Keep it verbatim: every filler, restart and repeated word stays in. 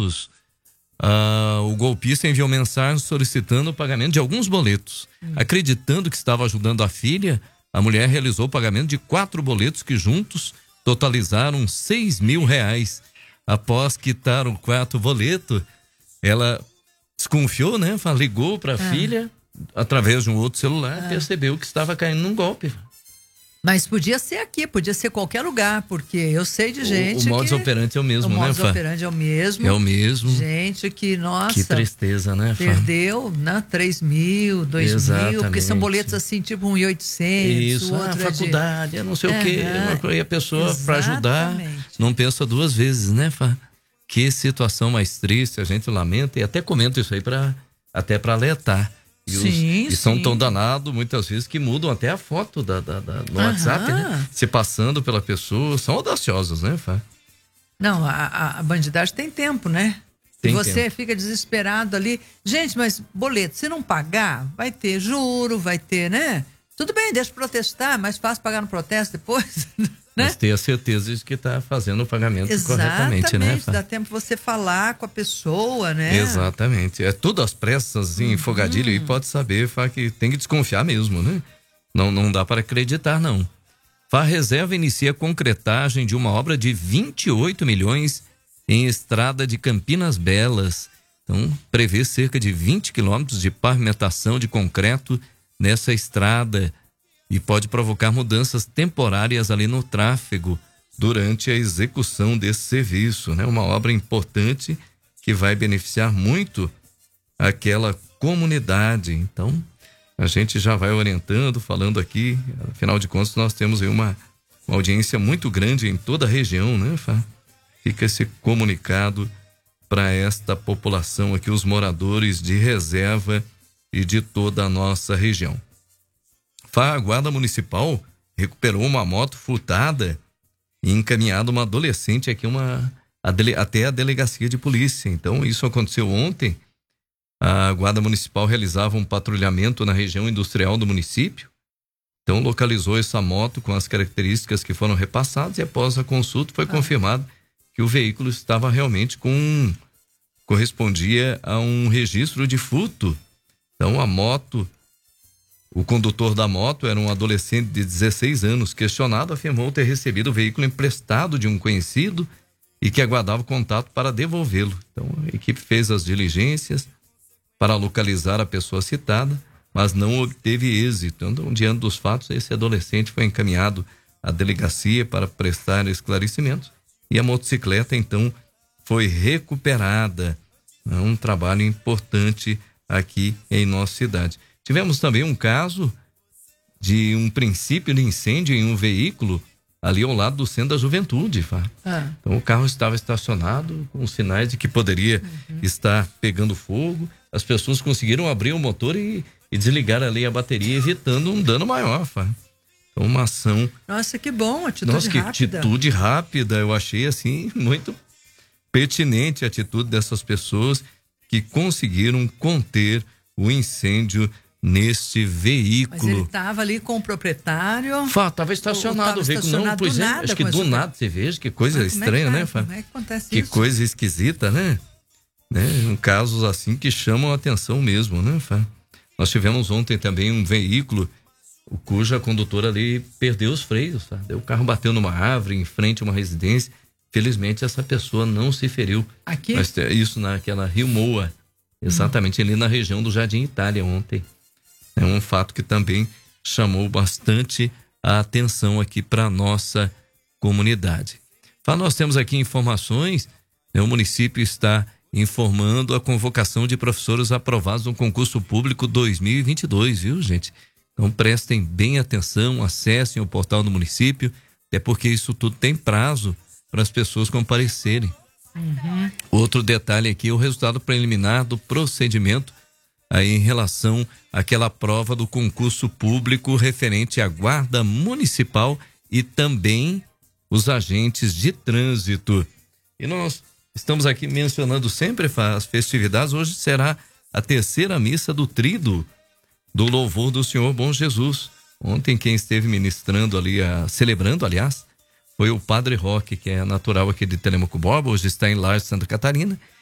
segundos, uh, o golpista enviou mensagem solicitando o pagamento de alguns boletos. Hum. Acreditando que estava ajudando a filha, a mulher realizou o pagamento de quatro boletos que juntos totalizaram seis mil reais. Após quitar o quarto boleto, ela desconfiou, né? Ligou para a ah. filha através de um outro celular, ah. percebeu que estava caindo num golpe. Mas podia ser aqui, podia ser qualquer lugar, porque eu sei de gente que... O modus operandi é o mesmo, né, Fá? O modus operandi é o mesmo. É o mesmo. Gente que, nossa... Que tristeza, né, Fá? Perdeu, né, três mil, dois Exatamente. mil, porque são boletos assim, tipo um e oitocentos. Isso, o outro a é faculdade, de... é não sei uhum. o quê. E a pessoa, para ajudar, Exatamente. não pensa duas vezes, né, Fá? Que situação mais triste, a gente lamenta e até comenta isso aí pra, até para alertar. E, sim, os, e sim. são tão danados muitas vezes que mudam até a foto da, da, da, no Aham. WhatsApp, né? Se passando pela pessoa, são audaciosos, né, Fá? Não, a, a bandidagem tem tempo, né? Tem e você tempo. Fica desesperado ali. Gente, mas boleto, se não pagar, vai ter juro, vai ter, né? Tudo bem, deixa protestar, mais fácil pagar no protesto depois, né? Mas ter a certeza de que está fazendo o pagamento Exatamente, corretamente, né? Dá tempo você falar com a pessoa, né? Exatamente. É tudo às pressas, em uhum. fogadilho, e pode saber, Fá, que tem que desconfiar mesmo, né? Não, não dá para acreditar, não. Fá Reserva inicia a concretagem de uma obra de vinte e oito milhões em estrada de Campinas Belas. Então, prevê cerca de vinte quilômetros de pavimentação de concreto nessa estrada e pode provocar mudanças temporárias ali no tráfego durante a execução desse serviço, né? Uma obra importante que vai beneficiar muito aquela comunidade. Então, a gente já vai orientando, falando aqui, afinal de contas, nós temos aí uma, uma audiência muito grande em toda a região, né, Fá? Fica esse comunicado para esta população aqui, os moradores de Reserva e de toda a nossa região. A Guarda Municipal recuperou uma moto furtada e encaminhado uma adolescente aqui uma, a dele, até a delegacia de polícia. Então, isso aconteceu ontem. A Guarda Municipal realizava um patrulhamento na região industrial do município. Então, localizou essa moto com as características que foram repassadas e após a consulta foi ah. confirmado que o veículo estava realmente com... correspondia a um registro de furto. Então, a moto... O condutor da moto era um adolescente de dezesseis anos. Questionado, afirmou ter recebido o veículo emprestado de um conhecido e que aguardava contato para devolvê-lo. Então, a equipe fez as diligências para localizar a pessoa citada, mas não obteve êxito. Então, diante dos fatos, esse adolescente foi encaminhado à delegacia para prestar esclarecimentos e a motocicleta, então, foi recuperada. É um trabalho importante aqui em nossa cidade. Tivemos também um caso de um princípio de incêndio em um veículo ali ao lado do Centro da Juventude. Fá. Ah. Então o carro estava estacionado com sinais de que poderia uhum. estar pegando fogo. As pessoas conseguiram abrir o motor e, e desligar ali a bateria, evitando um dano maior. Fá. Então uma ação... Nossa, que bom, atitude Nossa, que rápida. atitude rápida. Eu achei assim muito pertinente a atitude dessas pessoas que conseguiram conter o incêndio neste veículo. Mas ele estava ali com o proprietário. Fá, estava estacionado o veículo. Não, pois é, acho que do nada você veja, que coisa Mas estranha, como é né, Fá? Como é que acontece que isso? coisa esquisita, né? né? Casos assim que chamam a atenção mesmo, né, Fá? Nós tivemos ontem também um veículo cuja condutora ali perdeu os freios, Fá. O carro bateu numa árvore em frente a uma residência. Felizmente essa pessoa não se feriu. Aqui? Mas isso naquela Rio Moa, exatamente hum. ali na região do Jardim Itália ontem. É um fato que também chamou bastante a atenção aqui para a nossa comunidade. Fala, nós temos aqui informações, né, o município está informando a convocação de professores aprovados no concurso público dois mil e vinte e dois, viu, gente? Então prestem bem atenção, acessem o portal do município, até porque isso tudo tem prazo para as pessoas comparecerem. Uhum. Outro detalhe aqui é o resultado preliminar do procedimento aí em relação àquela prova do concurso público referente à Guarda Municipal e também os agentes de trânsito. E nós estamos aqui mencionando sempre as festividades. Hoje será a terceira missa do Tríduo do Louvor do Senhor Bom Jesus. Ontem quem esteve ministrando ali, a, celebrando aliás, foi o Padre Roque, que é natural aqui de Telemaco Borba, hoje está em Laje, Santa Catarina,